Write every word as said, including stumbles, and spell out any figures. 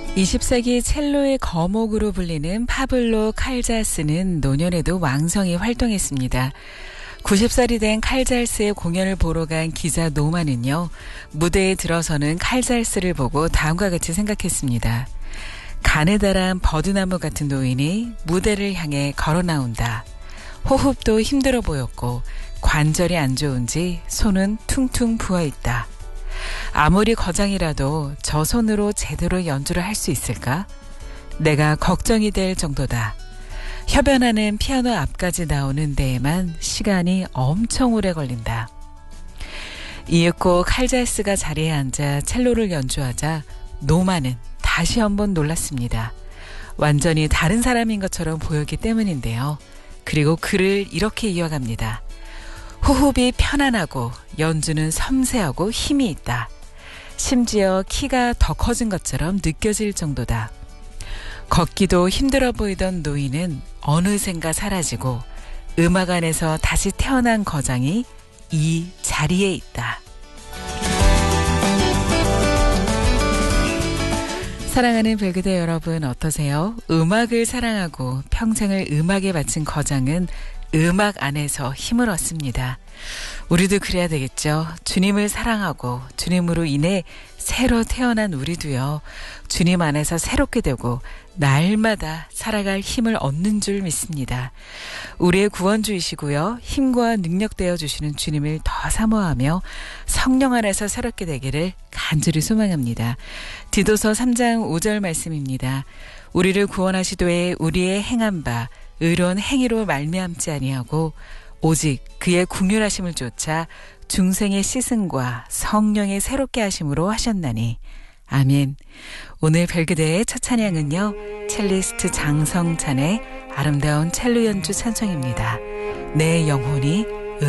이십 세기 첼로의 거목으로 불리는 파블로 칼자스는 노년에도 왕성히 활동했습니다. 구십 살이 된 칼잘스의 공연을 보러 간 기자 노마는요, 무대에 들어서는 칼잘스를 보고 다음과 같이 생각했습니다. 가느다란 버드나무 같은 노인이 무대를 향해 걸어 나온다. 호흡도 힘들어 보였고 관절이 안 좋은지 손은 퉁퉁 부어있다. 아무리 거장이라도 저 손으로 제대로 연주를 할 수 있을까? 내가 걱정이 될 정도다. 협연하는 피아노 앞까지 나오는 데에만 시간이 엄청 오래 걸린다. 이윽고 칼잘스가 자리에 앉아 첼로를 연주하자 노마는 다시 한번 놀랐습니다. 완전히 다른 사람인 것처럼 보였기 때문인데요. 그리고 글을 이렇게 이어갑니다. 호흡이 편안하고 연주는 섬세하고 힘이 있다. 심지어 키가 더 커진 것처럼 느껴질 정도다. 걷기도 힘들어 보이던 노인은 어느샌가 사라지고 음악 안에서 다시 태어난 거장이 이 자리에 있다. 사랑하는 별그대 여러분, 어떠세요? 음악을 사랑하고 평생을 음악에 바친 거장은 음악 안에서 힘을 얻습니다. 우리도 그래야 되겠죠. 주님을 사랑하고 주님으로 인해 새로 태어난 우리도요, 주님 안에서 새롭게 되고 날마다 살아갈 힘을 얻는 줄 믿습니다. 우리의 구원주이시고요, 힘과 능력 되어주시는 주님을 더 사모하며 성령 안에서 새롭게 되기를 간절히 소망합니다. 디도서 삼 장 오 절 말씀입니다. 우리를 구원하시도에 우리의 행한 바 의로운 행위로 말미암지 아니하고 오직 그의 궁휼하심을 쫓아 중생의 씻음과 성령의 새롭게 하심으로 하셨나니. 아멘. 오늘 별그대의 첫 찬양은요, 첼리스트 장성찬의 아름다운 첼로 연주 찬송입니다. 내 영혼이